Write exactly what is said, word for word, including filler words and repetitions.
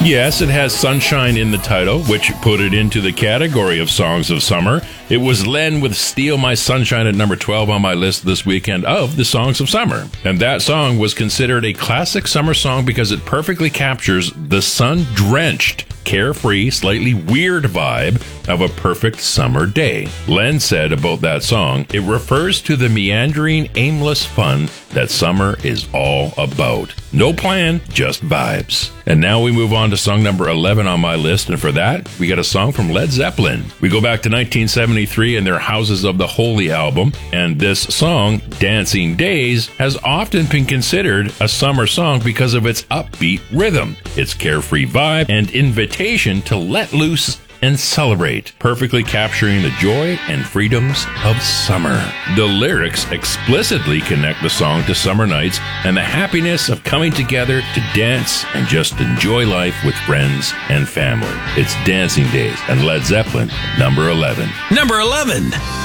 Yes, it has sunshine in the title, which put it into the category of songs of summer. It was Len with Steal My Sunshine at number twelve on my list this weekend of the songs of summer. And that song was considered a classic summer song because it perfectly captures the sun-drenched, carefree, slightly weird vibe of a perfect summer day. Len said about that song, it refers to the meandering, aimless fun that summer is all about. No plan, just vibes. And now we move on to song number eleven on my list, and for that, we got a song from Led Zeppelin. We go back to nineteen seventy-three and their Houses of the Holy album, and this song, Dancing Days, has often been considered a summer song because of its upbeat rhythm, its carefree vibe, and invitation to let loose and celebrate, perfectly capturing the joy and freedoms of summer. The lyrics explicitly connect the song to summer nights and the happiness of coming together to dance and just enjoy life with friends and family. It's Dancing Days and Led Zeppelin, number eleven. Number eleven.